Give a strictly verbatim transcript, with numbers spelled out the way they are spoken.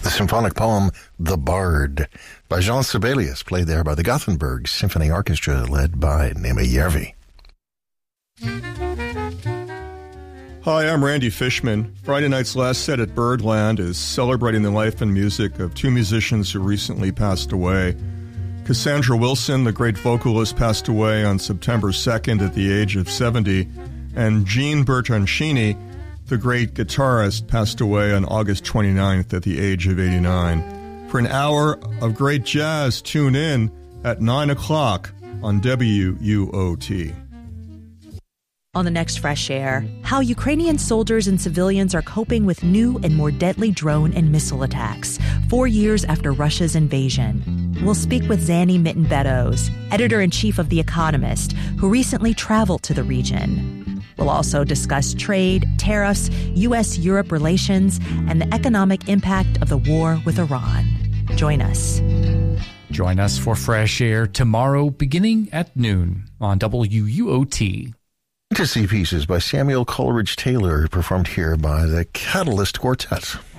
The symphonic poem, The Bard, by Jean Sibelius, played there by the Gothenburg Symphony Orchestra, led by Nema Järvi. Hi, I'm Randy Fishman. Friday night's last set at Birdland is celebrating the life and music of two musicians who recently passed away. Cassandra Wilson, the great vocalist, passed away on September second at the age of seventy, and Gene Bertoncini, the great guitarist, passed away on August twenty-ninth at the age of eighty-nine. For an hour of great jazz, tune in at nine o'clock on W U O T. On the next Fresh Air, how Ukrainian soldiers and civilians are coping with new and more deadly drone and missile attacks, four years after Russia's invasion. We'll speak with Zanny Mitten-Beddoes, editor-in-chief of The Economist, who recently traveled to the region. We'll also discuss trade, tariffs, U S Europe relations, and the economic impact of the war with Iran. Join us. Join us for Fresh Air tomorrow beginning at noon on W U O T. Fantasy pieces by Samuel Coleridge Taylor, performed here by the Catalyst Quartet.